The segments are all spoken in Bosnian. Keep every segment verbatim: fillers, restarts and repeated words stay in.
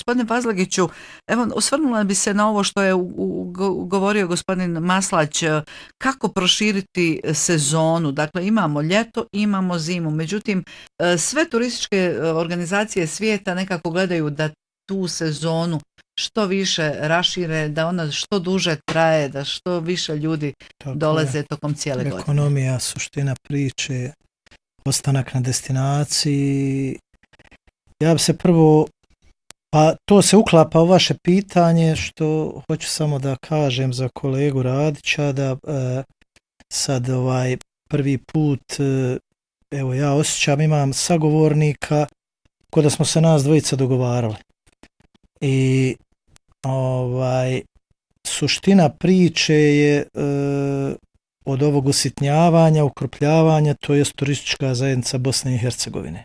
Gospodine Pazlagiću, evo, osvrnula bi se na ovo što je u, u, govorio gospodin Maslać, kako proširiti sezonu. Dakle, imamo ljeto, imamo zimu, međutim, sve turističke organizacije svijeta nekako gledaju da tu sezonu što više rašire, da ona što duže traje, da što više ljudi Tako dolaze je. tokom cijele godine. Ekonomija, suština priče, ostanak na destinaciji. Ja bi se prvo, pa to se uklapa u vaše pitanje, što hoću samo da kažem za kolegu Radića, da e, sad ovaj prvi put, e, evo ja osjećam, imam sagovornika ko da smo se nas dvojica dogovarali. I ovaj suština priče je e, od ovog usitnjavanja, ukrupljavanja, to je turistička zajednica Bosne i Hercegovine.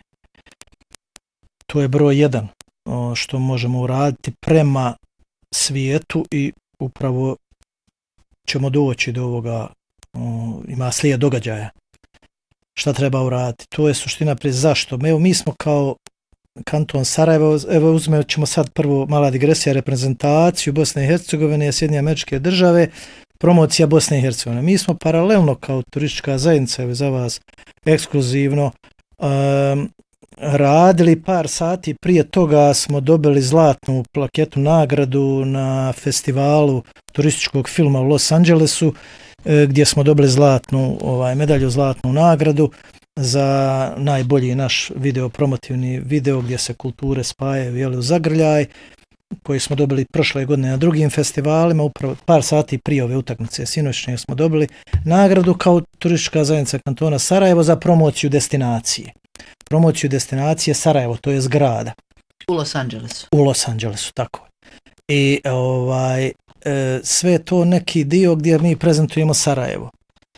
To je broj jedan o, što možemo uraditi prema svijetu i upravo ćemo doći do ovoga, o, ima slijed događaja. Šta treba uraditi? To je suština prije zašto. Evo mi smo kao kanton Sarajevo, evo uzmet ćemo sad prvo mala digresija, reprezentaciju Bosne i Hercegovine, Sjedinjene Američke Države, promocija Bosne i Hercegovine. Mi smo paralelno kao turistička zajednica, evo za vas ekskluzivno, um, radili par sati, prije toga smo dobili zlatnu plaketu nagradu na festivalu turističkog filma u Los Angelesu, gdje smo dobili zlatnu ovaj, medalju, zlatnu nagradu za najbolji naš video, promotivni video gdje se kulture spajaju jeli, u zagrljaj, koji smo dobili prošle godine na drugim festivalima, upravo par sati prije ove utakmice sinoćnje smo dobili nagradu kao turistička zajednica kantona Sarajevo za promociju destinacije. Promociju destinacije Sarajevo, to je zgrada. U Los Angelesu. U Los Angelesu, tako. I ovaj, e, sve to neki dio gdje mi prezentujemo Sarajevo.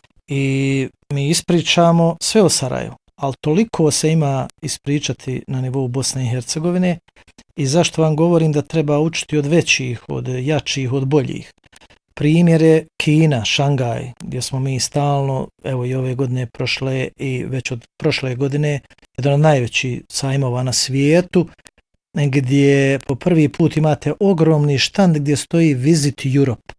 I mi ispričamo sve o Sarajevu, ali toliko se ima ispričati na nivou Bosne i Hercegovine i zašto vam govorim da treba učiti od većih, od jačih, od boljih. Primjer je Kina, Šangaj, gdje smo mi stalno, evo i ove godine prošle i već od prošle godine, jedan od najvećih sajmova na svijetu, gdje po prvi put imate ogromni štand gdje stoji Visit Europe.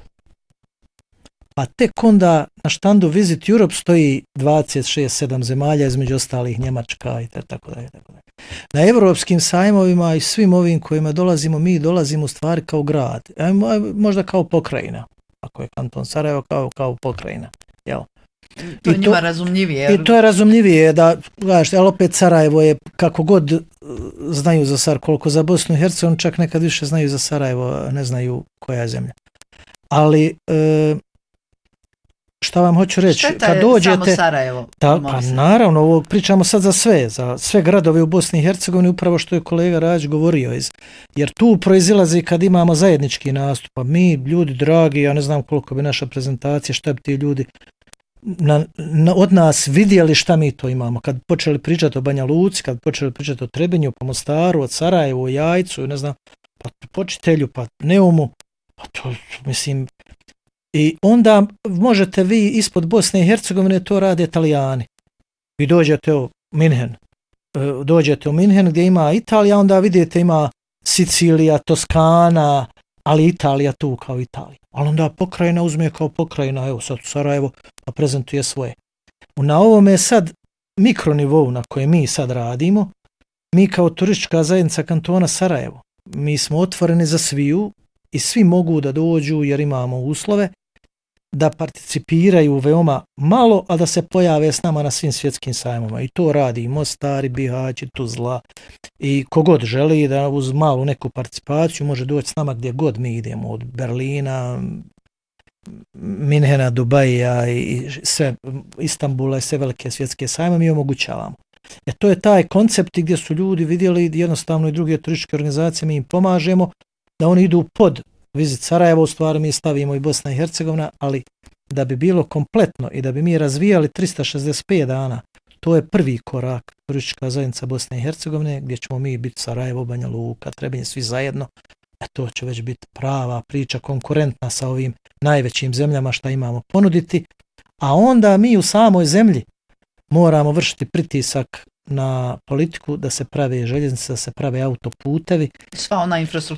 Pa tek onda na štandu Visit Europe stoji dvadeset šest sedam zemalja, između ostalih Njemačka i tako dalje. Na evropskim sajmovima i svim ovim kojima dolazimo, mi dolazimo u stvari kao grad, možda kao pokrajina, ako je kanton Sarajevo kao, kao pokrajina. Jel? To je njima razumljivije. Jer... I to je razumljivije, da, gledaš, ali opet Sarajevo je kako god znaju za Sarajevo, koliko za Bosnu i Hercegovinu, čak nekad više znaju za Sarajevo, ne znaju koja je zemlja. Ali... E, šta vam hoću reći, šteta kad dođete, samo Sarajevo. Da, pa naravno, ovo pričamo sad za sve, za sve gradove u Bosni i Hercegovini, upravo što je kolega Radić govorio, iz, jer tu proizilazi kad imamo zajednički nastup, pa mi, ljudi dragi, ja ne znam koliko bi naša prezentacija, šta bi ti ljudi na, na, od nas vidjeli šta mi to imamo, kad počeli pričati o Banja Luci, kad počeli pričati o Trebinju, pa Mostaru, od Sarajevu, o Jajcu, ne znam, pa Počitelju, pa Neumu, pa to, mislim, i onda možete vi ispod Bosne i Hercegovine, to rade Italijani. Vi dođete u Minhen, dođete u Minhen gdje ima Italija, onda vidite ima Sicilija, Toskana, ali Italija tu kao Italija. Ali onda pokrajina uzme kao pokrajina, evo sad u Sarajevo, a prezentuje svoje. Na ovome sad mikronivou na kojem mi sad radimo, mi kao turistička zajednica kantona Sarajevo, mi smo otvoreni za sviju i svi mogu da dođu jer imamo uslove da participiraju veoma malo, a da se pojave s nama na svim svjetskim sajmama. I to radi i Mostar, i Bihać, i Tuzla. I kogod želi da uz malu neku participaciju može doći s nama gdje god mi idemo, od Berlina, Minhena, Dubaja i sve, Istanbula i sve velike svjetske sajme mi omogućavamo. E to je taj koncept gdje su ljudi vidjeli jednostavno i druge turističke organizacije, mi im pomažemo da oni idu pod Visit Sarajevo, u stvari mi stavimo i Bosna i Hercegovina, ali da bi bilo kompletno i da bi mi razvijali tristo šezdeset pet dana, to je prvi korak turistička zajednica Bosne i Hercegovine, gdje ćemo mi biti Sarajevo, Banja Luka, Trebinje, svi zajedno. E to će već biti prava priča, konkurentna sa ovim najvećim zemljama šta imamo ponuditi, a onda mi u samoj zemlji moramo vršiti pritisak na politiku da se prave željeznice, da se prave autoputevi. Sva ona infrastruktura